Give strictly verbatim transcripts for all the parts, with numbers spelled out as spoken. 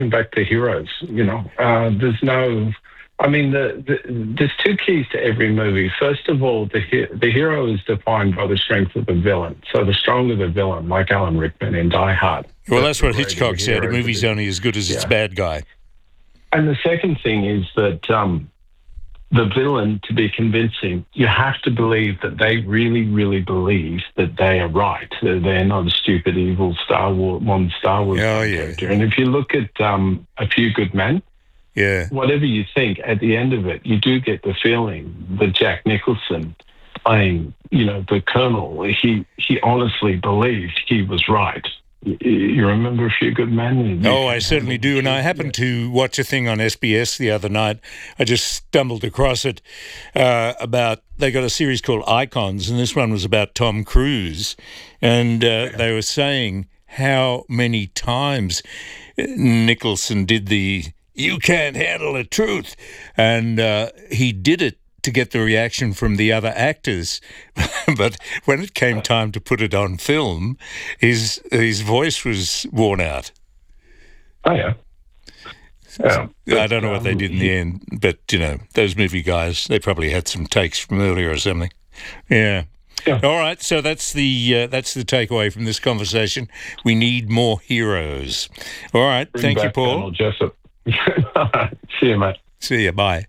back to heroes, you know. Uh, there's no... I mean, the, the, there's two keys to every movie. First of all, the the hero is defined by the strength of the villain. So the stronger the villain, like Alan Rickman in Die Hard. Well, that's, that's what Hitchcock said. A movie's only as good as its yeah. bad guy. And the second thing is that um, the villain, to be convincing, you have to believe that they really, really believe that they are right. They're not a stupid, evil Star Wars, one Star Wars oh, yeah. character. And if you look at um, A Few Good Men, yeah. whatever you think, at the end of it, you do get the feeling that Jack Nicholson playing, you know, the Colonel, he, he honestly believed he was right. You remember A Few Good Men? Oh, I certainly do. And I happened to watch a thing on S B S the other night. I just stumbled across it uh, about, they got a series called Icons, and this one was about Tom Cruise. And uh, yeah. they were saying how many times Nicholson did the "you can't handle the truth," and uh, he did it to get the reaction from the other actors. But when it came time to put it on film, his his voice was worn out. Oh, yeah. yeah but, I don't know um, what they did in the end, but, you know, those movie guys, they probably had some takes from earlier or something. Yeah. yeah. All right, so that's the uh, that's the takeaway from this conversation. We need more heroes. All right, Bring thank back you, Paul. Donald Jessup. See you, mate. See you, bye.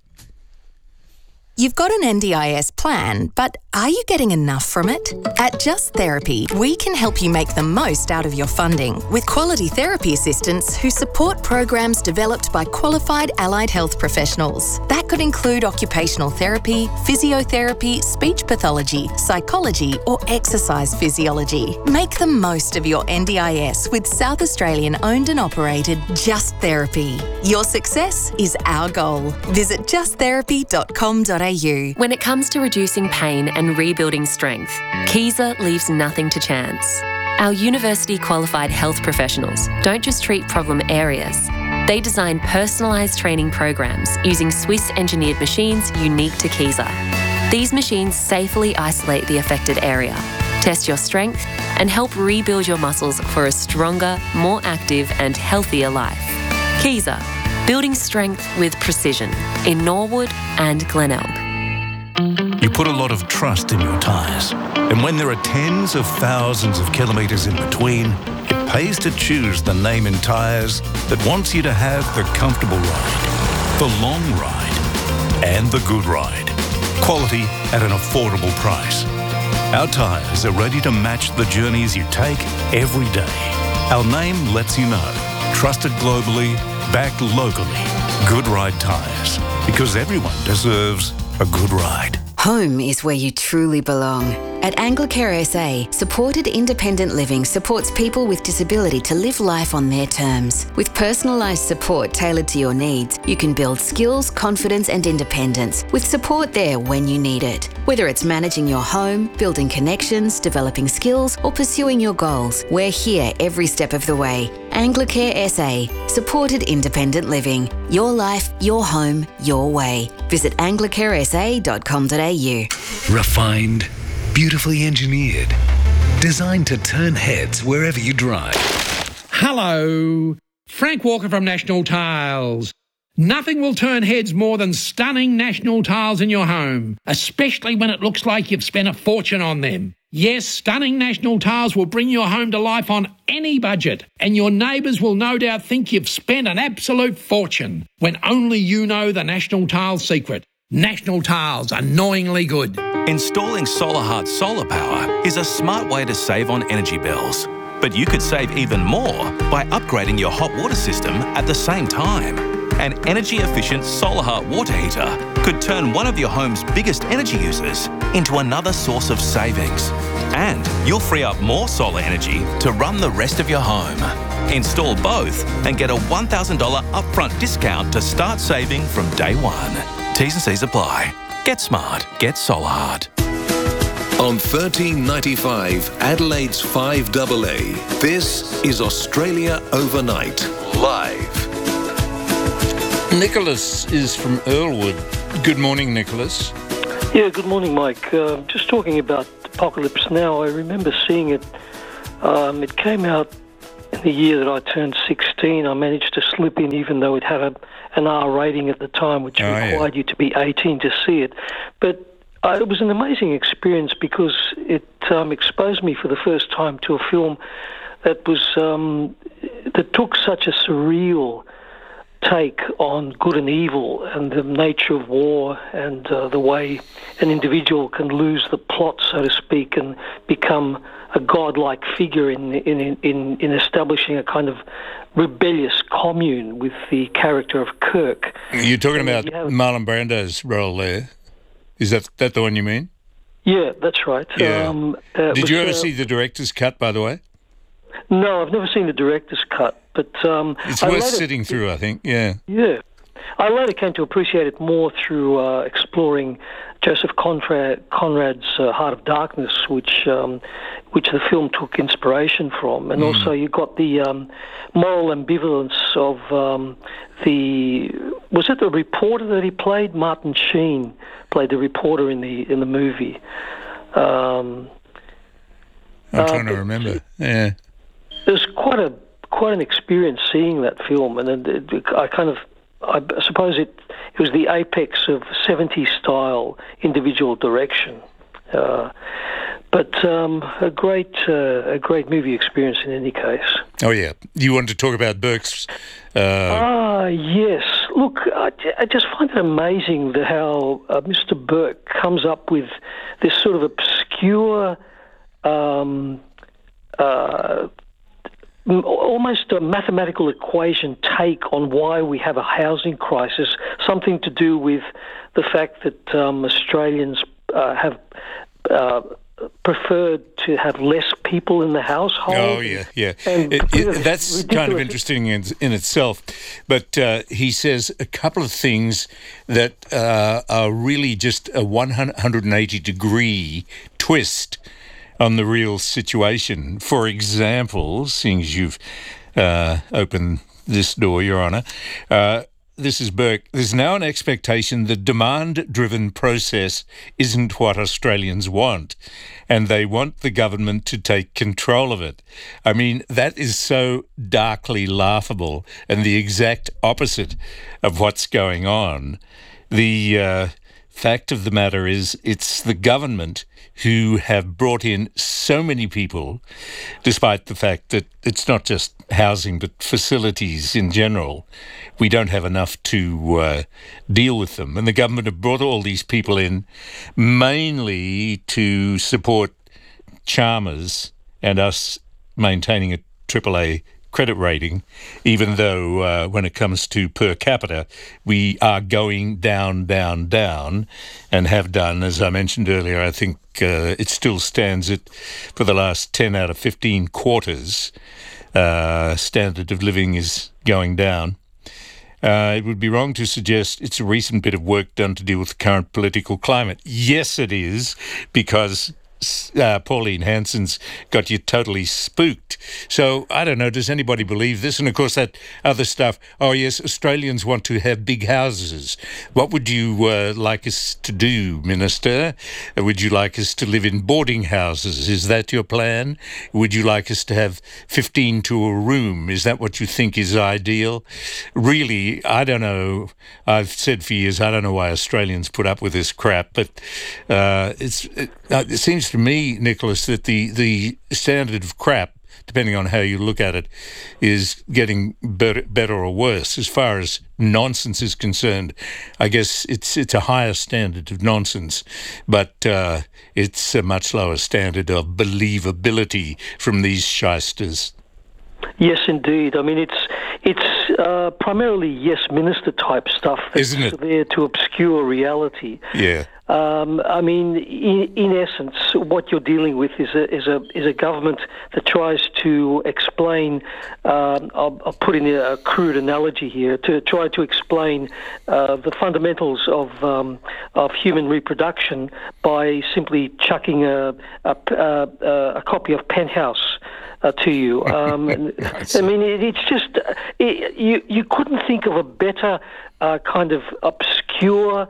You've got an N D I S plan, but are you getting enough from it? At Just Therapy, we can help you make the most out of your funding with quality therapy assistants who support programs developed by qualified allied health professionals. That could include occupational therapy, physiotherapy, speech pathology, psychology, or exercise physiology. Make the most of your N D I S with South Australian owned and operated Just Therapy. Your success is our goal. Visit just therapy dot com dot a u. When it comes to reducing pain and rebuilding strength, Kaiser leaves nothing to chance. Our university-qualified health professionals don't just treat problem areas. They design personalised training programs using Swiss-engineered machines unique to Kaiser. These machines safely isolate the affected area, test your strength, and help rebuild your muscles for a stronger, more active and healthier life. Kaiser, building strength with precision in Norwood and Glenelg. You put a lot of trust in your tyres. And when there are tens of thousands of kilometres in between, it pays to choose the name in tyres that wants you to have the comfortable ride, the long ride, and the good ride. Quality at an affordable price. Our tyres are ready to match the journeys you take every day. Our name lets you know. Trusted globally, backed locally. Good Ride Tyres. Because everyone deserves a good ride. Home is where you truly belong. At Anglicare S A, supported independent living supports people with disability to live life on their terms. With personalised support tailored to your needs, you can build skills, confidence and independence with support there when you need it. Whether it's managing your home, building connections, developing skills or pursuing your goals, we're here every step of the way. Anglicare S A, supported independent living. Your life, your home, your way. Visit anglicare s a dot com dot a u. Refined, beautifully engineered, designed to turn heads wherever you drive. Hello, Frank Walker from National Tiles. Nothing will turn heads more than stunning National Tiles in your home, especially when it looks like you've spent a fortune on them. Yes, stunning National Tiles will bring your home to life on any budget, and your neighbours will no doubt think you've spent an absolute fortune, when only you know the National Tiles secret. National Tiles, annoyingly good. Installing SolarHeart solar power is a smart way to save on energy bills. But you could save even more by upgrading your hot water system at the same time. An energy-efficient SolarHeart water heater could turn one of your home's biggest energy users into another source of savings. And you'll free up more solar energy to run the rest of your home. Install both and get a one thousand dollars upfront discount to start saving from day one. T's and C's apply. Get smart. Get SolarHeart. On thirteen ninety-five, Adelaide's five A A, this is Australia Overnight, live. Nicholas is from Earlwood. Good morning, Nicholas. Yeah, good morning, Mike. Uh, just talking about Apocalypse Now, I remember seeing it. Um, it came out in the year that I turned sixteen. sixteen. I managed to slip in, even though it had a, an R rating at the time, which oh, required yeah. you to be eighteen to see it. But uh, it was an amazing experience because it um, exposed me for the first time to a film that was um, that took such a surreal take on good and evil and the nature of war and uh, the way an individual can lose the plot, so to speak, and become a godlike figure in in in, in establishing a kind of rebellious commune with the character of Kirk. You're talking and about you have, Marlon Brando's role there. Is that that the one you mean? Yeah, that's right. Yeah. Um, uh, Did was, you ever uh, see the director's cut, by the way? No, I've never seen the director's cut, but um, It's I worth later, sitting through, I think. Yeah. Yeah, I later came to appreciate it more through uh, exploring Joseph Conrad, Conrad's uh, Heart of Darkness, which um, which the film took inspiration from, and mm. also you got the um, moral ambivalence of um, the was it the reporter that he played? Martin Sheen played the reporter in the in the movie. Um, I'm trying uh, to remember. Yeah. It was quite a quite an experience seeing that film, and it, it, I kind of, I suppose it it was the apex of seventies style individual direction, uh, but um, a great uh, a great movie experience in any case. Oh yeah, you want to talk about Burke's? Uh... Ah yes. Look, I, I just find it amazing the, how uh, Mister Burke comes up with this sort of obscure. Um, uh, almost a mathematical equation take on why we have a housing crisis, something to do with the fact that um, Australians uh, have uh, preferred to have less people in the household. Oh, yeah, yeah. And it, it, that's ridiculous. kind of interesting in, in itself. But uh, he says a couple of things that uh, are really just a one hundred eighty degree twist on the real situation. For example, seeing as you've uh, opened this door, Your Honour, uh, this is Burke. There's now an expectation the demand-driven process isn't what Australians want, and they want the government to take control of it. I mean, that is so darkly laughable and the exact opposite of what's going on. The uh, fact of the matter is it's the government who have brought in so many people, despite the fact that it's not just housing but facilities in general. We don't have enough to uh, deal with them. And the government have brought all these people in mainly to support Chalmers and us maintaining a triple A credit rating, even though uh, when it comes to per capita, we are going down, down, down, and have done, as I mentioned earlier. I think uh, it still stands at, for the last ten out of fifteen quarters, uh, standard of living is going down. Uh, it would be wrong to suggest it's a recent bit of work done to deal with the current political climate. Yes, it is, because Uh, Pauline Hanson's got you totally spooked. So, I don't know, does anybody believe this? And, of course, that other stuff, oh, yes, Australians want to have big houses. What would you uh, like us to do, Minister? Uh, would you like us to live in boarding houses? Is that your plan? Would you like us to have fifteen to a room? Is that what you think is ideal? Really, I don't know. I've said for years, I don't know why Australians put up with this crap, but uh, it's it, uh, it seems to me, Nicholas, that the, the standard of crap, depending on how you look at it, is getting better, better or worse. As far as nonsense is concerned, I guess it's it's a higher standard of nonsense, but uh, it's a much lower standard of believability from these shysters. Yes, indeed. I mean, it's it's uh, primarily yes minister type stuff that's Isn't it? there to obscure reality. Yeah. Um, I mean, in, in essence, what you're dealing with is a is a is a government that tries to explain. Um, I'll, I'll put in a crude analogy here to try to explain uh, the fundamentals of um, of human reproduction by simply chucking a a, a, a copy of Penthouse Uh, to you. Um, I mean, it, it's just, it, you you couldn't think of a better uh, kind of obscure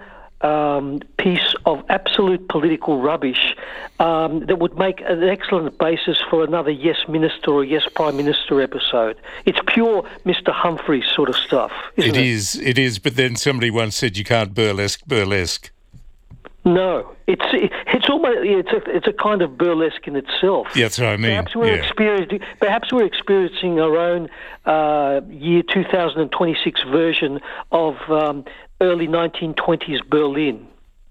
um, piece of absolute political rubbish um, that would make an excellent basis for another Yes Minister or Yes Prime Minister episode. It's pure Mister Humphreys sort of stuff, isn't it? It is, it is, but then somebody once said you can't burlesque burlesque. No, it's it's almost it's a it's a kind of burlesque in itself. Yeah, that's what I mean. Perhaps we're yeah. experiencing perhaps we're experiencing our own uh, year two thousand twenty-six version of um, early nineteen twenties Berlin.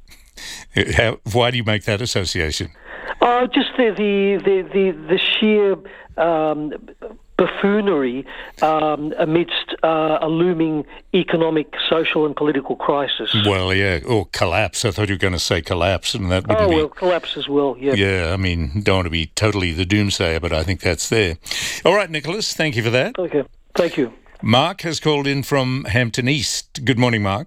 How, why do you make that association? Oh, just the the the the, the sheer um, buffoonery um, amidst uh, a looming economic, social, and political crisis. Well, yeah, or collapse. I thought you were going to say collapse, and that wouldn't oh, be... well, collapse as well, yeah. Yeah, I mean, don't want to be totally the doomsayer, but I think that's there. All right, Nicholas, thank you for that. Okay, thank you. Mark has called in from Hampton East. Good morning, Mark.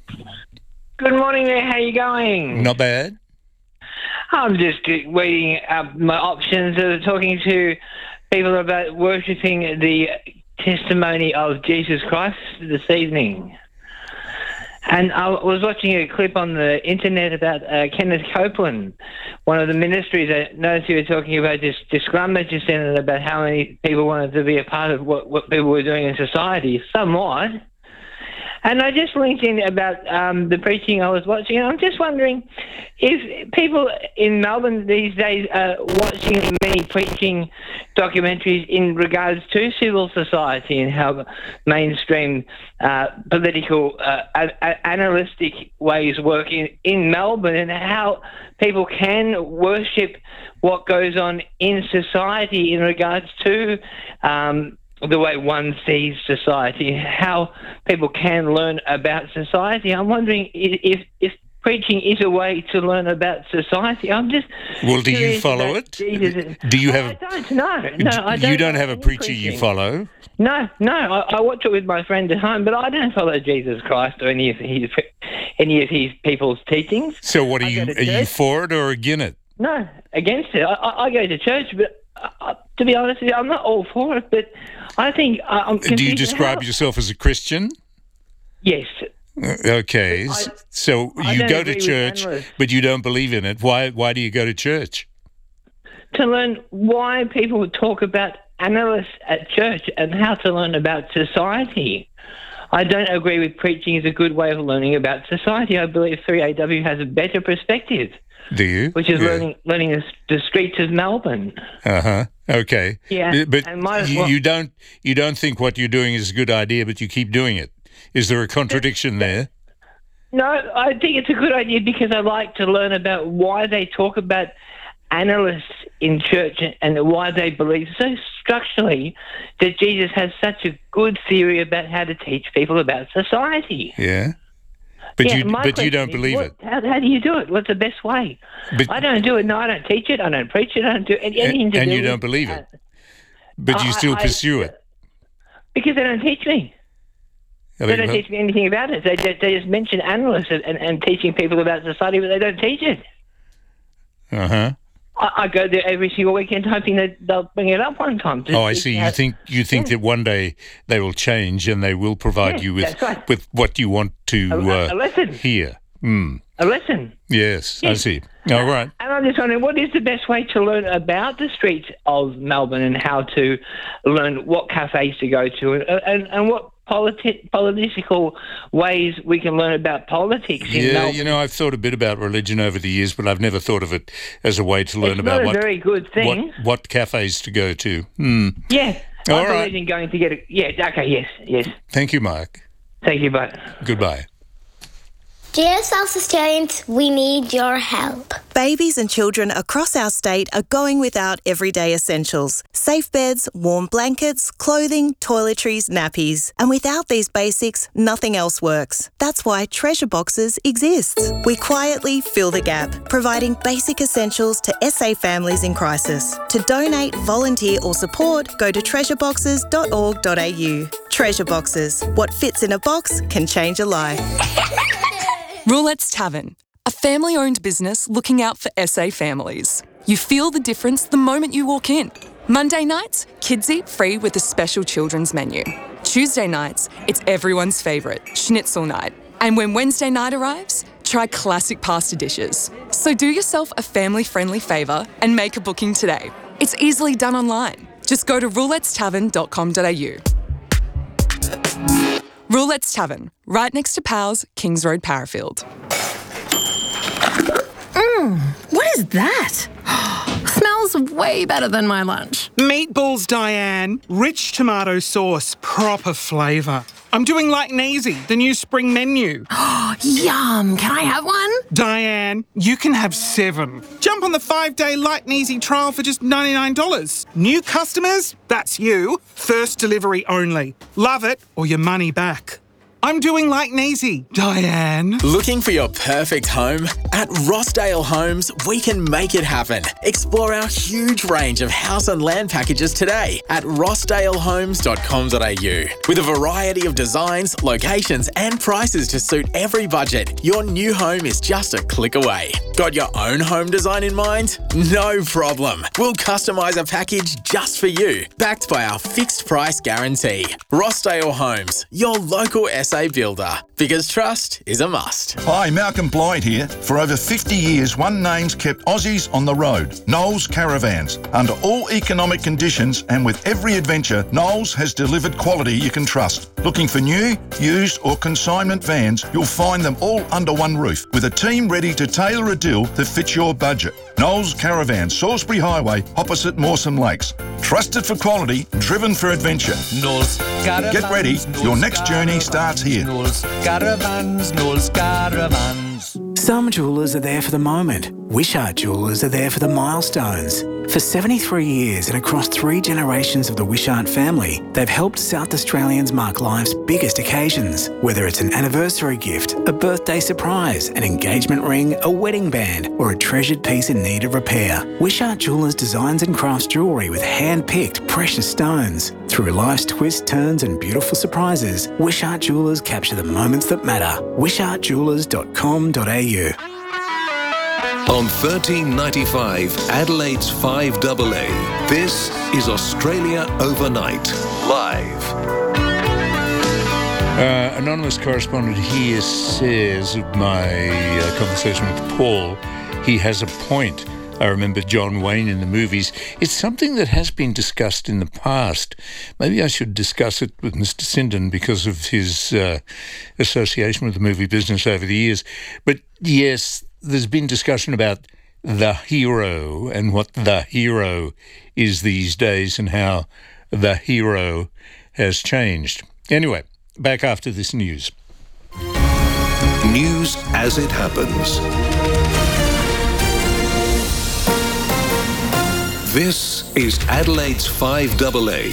Good morning there, how you going? Not bad. I'm just weighing up my options of talking to people about worshipping the testimony of Jesus Christ this evening. And I was watching a clip on the internet about uh, Kenneth Copeland, one of the ministries. I noticed you were talking about this, this Scrum just in about how many people wanted to be a part of what, what people were doing in society, somewhat. And I just linked in about um, the preaching I was watching, and I'm just wondering if people in Melbourne these days are watching many preaching documentaries in regards to civil society and how mainstream uh, political uh, a- analytic ways work in, in Melbourne, and how people can worship what goes on in society in regards to um, the way one sees society, how people can learn about society. I'm wondering if if preaching is a way to learn about society. I'm just well. Do you follow it? Jesus. Do you have? I don't know. No, I don't. You don't have a preacher preaching. you follow. No, no. I, I watch it with my friend at home, but I don't follow Jesus Christ or any of his any of his people's teachings. So, what are you? Are you for it or against it? No, against it. I, I, I go to church, but uh, to be honest with you, I'm not all for it. But I think uh, I'm. Do you describe how... yourself as a Christian? Yes. Okay, I, so I you go to agree church, but you don't believe in it. Why? Why do you go to church? To learn why people talk about analysts at church and how to learn about society. I don't agree with preaching is a good way of learning about society. I believe three A W has a better perspective. Do you? Which is yeah. learning learning the, the streets of Melbourne. Uh huh. Okay. Yeah. But my, you, well, you don't you don't think what you're doing is a good idea, but you keep doing it. Is there a contradiction there? No, I think it's a good idea because I like to learn about why they talk about analysts in church and why they believe so structurally that Jesus has such a good theory about how to teach people about society. Yeah. But yeah, you but you don't is, believe what, it. How, how do you do it? What's the best way? But, I don't do it. No, I don't teach it. I don't preach it. I don't do anything and, to and do you with, don't believe it. Uh, but you I, still I, pursue I, it. Because they don't teach me. I They mean, don't well, teach me anything about it. They just, they just mention analysts and, and, and teaching people about society, but they don't teach it. Uh-huh. I, I go there every single weekend hoping that they'll bring it up one time. Oh, I see. You think you think yeah. that one day they will change and they will provide Yeah, you with that's right. with what you want to A- a- uh, a lesson. hear. Mm. A lesson. Yes, I Yes. see. All right. And I'm just wondering, what is the best way to learn about the streets of Melbourne and how to learn what cafes to go to and, and, and what politi- political ways we can learn about politics in Yeah, Melbourne? you know, I've thought a bit about religion over the years, but I've never thought of it as a way to learn It's about not a what, very good thing. what what cafes to go to. Hmm. Yeah. All I right. believe in going to get a... Yeah, okay, yes, yes. Thank you, Mark. Thank you, bye. Goodbye. Dear South Australians, we need your help. Babies and children across our state are going without everyday essentials. Safe beds, warm blankets, clothing, toiletries, nappies. And without these basics, nothing else works. That's why Treasure Boxes exists. We quietly fill the gap, providing basic essentials to S A families in crisis. To donate, volunteer or support, go to treasure boxes dot org dot a u. Treasure Boxes. What fits in a box can change a life. Roulette's Tavern, a family-owned business looking out for S A families. You feel the difference the moment you walk in. Monday nights, kids eat free with a special children's menu. Tuesday nights, it's everyone's favourite, schnitzel night. And when Wednesday night arrives, try classic pasta dishes. So do yourself a family-friendly favour and make a booking today. It's easily done online. Just go to roulettes tavern dot com dot a u. Roulettes Tavern, right next to Powell's, Kings Road, Parafield. Mmm, what is that? Smells way better than my lunch. Meatballs, Diane. Rich tomato sauce, proper flavour. I'm doing like Neasy, the new spring menu. Yum! Can I have one? Diane, you can have seven. Jump on the five-day Like Neasy trial for just ninety-nine dollars. New customers? That's you. First delivery only. Love it or your money back. I'm doing like Neasy, Diane. Looking for your perfect home? At Rossdale Homes, we can make it happen. Explore our huge range of house and land packages today at rossdale homes dot com dot a u. With a variety of designs, locations and prices to suit every budget, your new home is just a click away. Got your own home design in mind? No problem. We'll customise a package just for you, backed by our fixed price guarantee. Rossdale Homes, your local S A builder, because trust is a must. Hi, Malcolm Blyde here. For over fifty years, one name's kept Aussies on the road. Knowles Caravans. Under all economic conditions and with every adventure, Knowles has delivered quality you can trust. Looking for new, used or consignment vans, you'll find them all under one roof with a team ready to tailor a deal that fits your budget. Knowles Caravan, Salisbury Highway, opposite Mawson Lakes. Trusted for quality, driven for adventure. Knowles Caravans. Get ready, your next journey starts here. Knowles Caravans, Knowles Caravans. Some jewellers are there for the moment. Wishart Jewellers are there for the milestones. For seventy-three years and across three generations of the Wishart family, they've helped South Australians mark life's biggest occasions. Whether it's an anniversary gift, a birthday surprise, an engagement ring, a wedding band, or a treasured piece in need of repair, Wishart Jewellers designs and crafts jewellery with hand-picked precious stones. Through life's twists, turns and beautiful surprises, Wishart Jewellers capture the moments that matter. wishart jewellers dot com dot a u. On thirteen ninety-five, Adelaide's five A A, this is Australia Overnight, live. Uh, anonymous correspondent here says of my uh, conversation with Paul, he has a point. I remember John Wayne in the movies. It's something that has been discussed in the past. Maybe I should discuss it with Mister Sinden because of his uh, association with the movie business over the years. But yes, there's been discussion about the hero and what the hero is these days and how the hero has changed. Anyway, back after this news. News as it happens. This is Adelaide's five A A.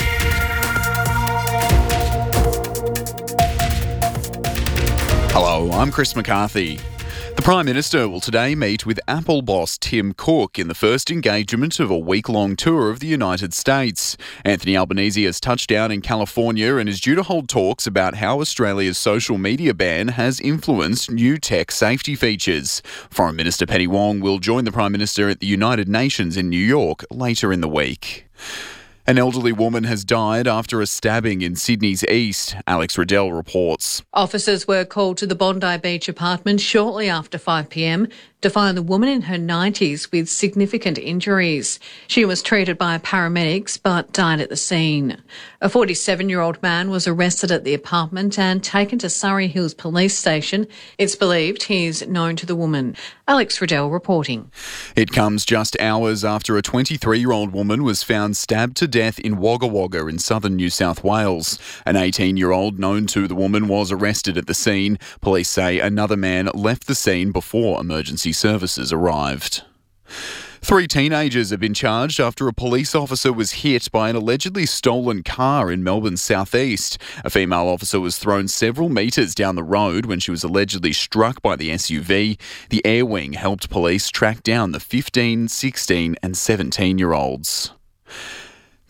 Hello, I'm Chris McCarthy. The Prime Minister will today meet with Apple boss Tim Cook in the first engagement of a week-long tour of the United States. Anthony Albanese has touched down in California and is due to hold talks about how Australia's social media ban has influenced new tech safety features. Foreign Minister Penny Wong will join the Prime Minister at the United Nations in New York later in the week. An elderly woman has died after a stabbing in Sydney's east. Alex Riddell reports. Officers were called to the Bondi Beach apartment shortly after five p m to find the woman in her nineties with significant injuries. She was treated by paramedics but died at the scene. A forty-seven-year-old man was arrested at the apartment and taken to Surrey Hills Police Station. It's believed he's known to the woman. Alex Riddell reporting. It comes just hours after a twenty-three-year-old woman was found stabbed to death in Wagga Wagga in southern New South Wales. An eighteen-year-old known to the woman was arrested at the scene. Police say another man left the scene before emergency services arrived. Three teenagers have been charged after a police officer was hit by an allegedly stolen car in Melbourne's southeast. A female officer was thrown several metres down the road when she was allegedly struck by the S U V. The Air Wing helped police track down the fifteen, sixteen and seventeen-year-olds.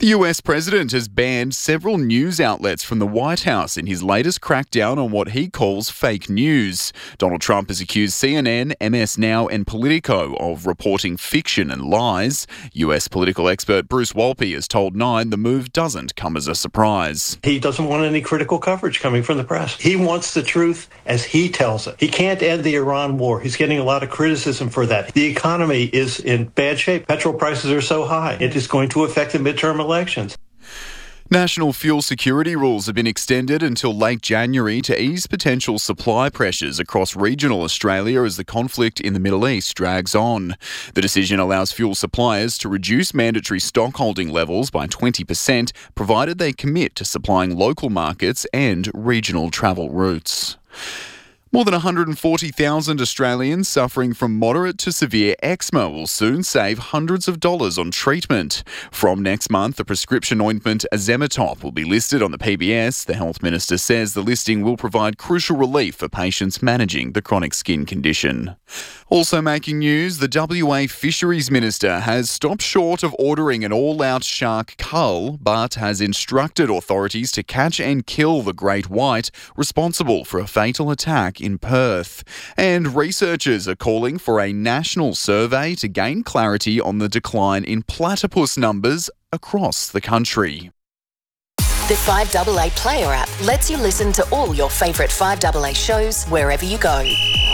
The U S president has banned several news outlets from the White House in his latest crackdown on what he calls fake news. Donald Trump has accused C N N, M S Now and Politico of reporting fiction and lies. U S political expert Bruce Wolpe has told Nine the move doesn't come as a surprise. He doesn't want any critical coverage coming from the press. He wants the truth as he tells it. He can't end the Iran war. He's getting a lot of criticism for that. The economy is in bad shape. Petrol prices are so high. It is going to affect the midterm elections. Elections. National fuel security rules have been extended until late January to ease potential supply pressures across regional Australia as the conflict in the Middle East drags on. The decision allows fuel suppliers to reduce mandatory stockholding levels by twenty percent, provided they commit to supplying local markets and regional travel routes. More than one hundred forty thousand Australians suffering from moderate to severe eczema will soon save hundreds of dollars on treatment. From next month, the prescription ointment Azematop will be listed on the P B S. The Health Minister says the listing will provide crucial relief for patients managing the chronic skin condition. Also making news, the W A Fisheries Minister has stopped short of ordering an all-out shark cull, but has instructed authorities to catch and kill the great white responsible for a fatal attack in Perth. And researchers are calling for a national survey to gain clarity on the decline in platypus numbers across the country. The five A A Player app lets you listen to all your favourite five A A shows wherever you go.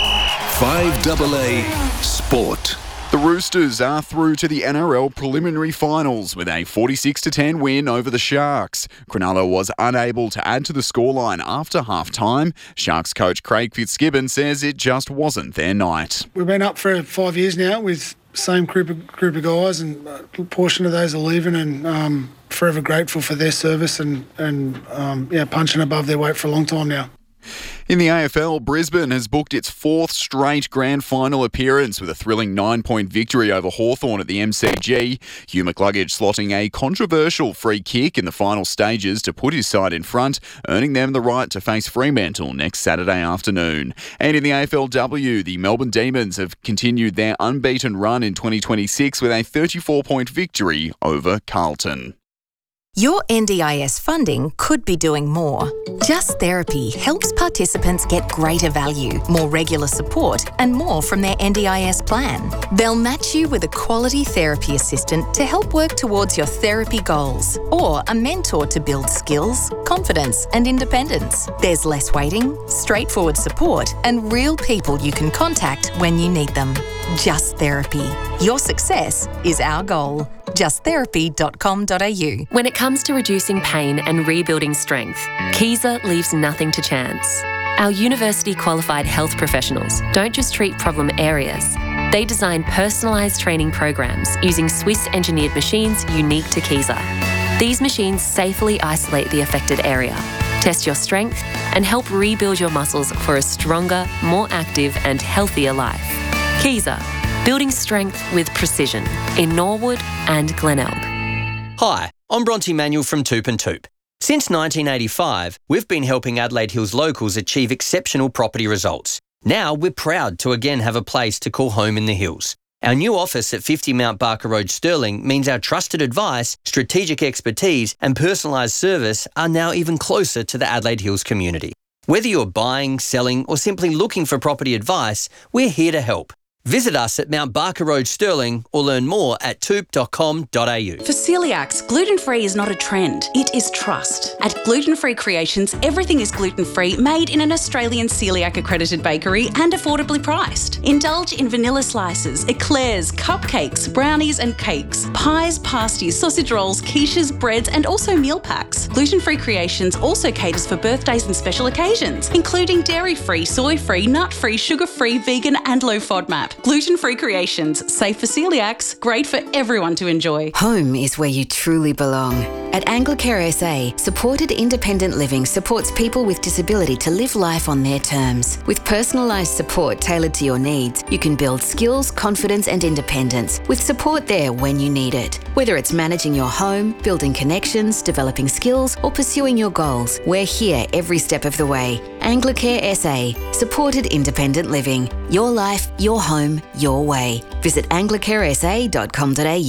five A A Sport. The Roosters are through to the N R L preliminary finals with a forty-six to ten win over the Sharks. Cronulla was unable to add to the scoreline after half-time. Sharks coach Craig Fitzgibbon says it just wasn't their night. We've been up for five years now with the same group of, group of guys, and a portion of those are leaving, and um, forever grateful for their service and, and um, yeah, punching above their weight for a long time now. In the A F L, Brisbane has booked its fourth straight grand final appearance with a thrilling nine-point victory over Hawthorn at the M C G. Hugh McCluggage slotting a controversial free kick in the final stages to put his side in front, earning them the right to face Fremantle next Saturday afternoon. And in the A F L W, the Melbourne Demons have continued their unbeaten run in twenty twenty-six with a thirty-four point victory over Carlton. Your N D I S funding could be doing more. Just Therapy helps participants get greater value, more regular support, and more from their N D I S plan. They'll match you with a quality therapy assistant to help work towards your therapy goals, or a mentor to build skills, confidence, and independence. There's less waiting, straightforward support, and real people you can contact when you need them. Just Therapy. Your success is our goal. just therapy dot com dot a u. When it comes to reducing pain and rebuilding strength, Kaiser leaves nothing to chance. Our university-qualified health professionals don't just treat problem areas. They design personalised training programs using Swiss-engineered machines unique to Kaiser. These machines safely isolate the affected area, test your strength, and help rebuild your muscles for a stronger, more active and healthier life. Kaiser, building strength with precision in Norwood and Glenelg. Hi, I'm Bronte Manuel from Toop and Toop. Since nineteen eighty-five, we've been helping Adelaide Hills locals achieve exceptional property results. Now we're proud to again have a place to call home in the hills. Our new office at fifty Mount Barker Road, Stirling, means our trusted advice, strategic expertise and personalised service are now even closer to the Adelaide Hills community. Whether you're buying, selling or simply looking for property advice, we're here to help. Visit us at Mount Barker Road, Stirling, or learn more at toop dot com dot a u. For celiacs, gluten-free is not a trend, it is trust. At Gluten Free Creations, everything is gluten-free, made in an Australian celiac-accredited bakery and affordably priced. Indulge in vanilla slices, eclairs, cupcakes, brownies and cakes, pies, pasties, sausage rolls, quiches, breads and also meal packs. Gluten Free Creations also caters for birthdays and special occasions, including dairy-free, soy-free, nut-free, sugar-free, vegan and low FODMAP. Gluten-free creations, safe for celiacs, great for everyone to enjoy. Home is where you truly belong. At Anglicare S A, supported independent living supports people with disability to live life on their terms. With personalised support tailored to your needs, you can build skills, confidence and independence with support there when you need it. Whether it's managing your home, building connections, developing skills or pursuing your goals, we're here every step of the way. Anglicare S A, supported independent living. Your life, your home, your way. Visit anglicare s a dot com dot a u.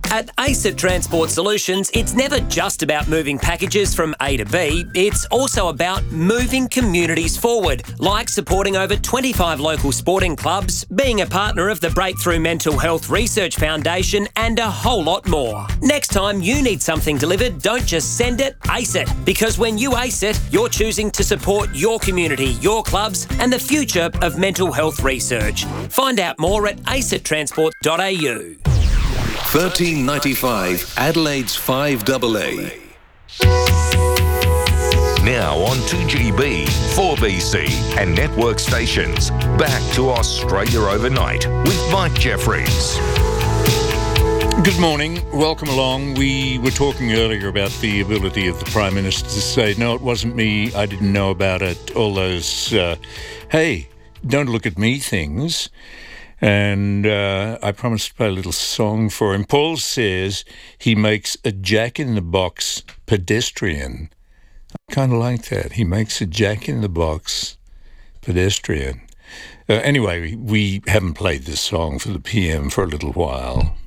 At ACET Transport Solutions, it's never just about moving packages from A to B, it's also about moving communities forward, like supporting over twenty-five local sporting clubs, being a partner of the Breakthrough Mental Health Research Foundation, and a whole lot more. Next time you need something delivered, don't just send it, ace it. Because when you ace it, you're choosing to support your community, your clubs, and the future of mental health research. Find out more at acet transport dot a u. thirteen ninety-five Adelaide's five A A. Now on two G B, four B C and network stations. Back to Australia Overnight with Mike Jeffries. Good morning. Welcome along. We were talking earlier about the ability of the Prime Minister to say, no, it wasn't me, I didn't know about it, all those, uh, hey, don't look at me things. And uh, I promised to play a little song for him. Paul says he makes a jack-in-the-box pedestrian. I kind of like that. He makes a jack-in-the-box pedestrian. Uh, anyway, we haven't played this song for the P M for a little while.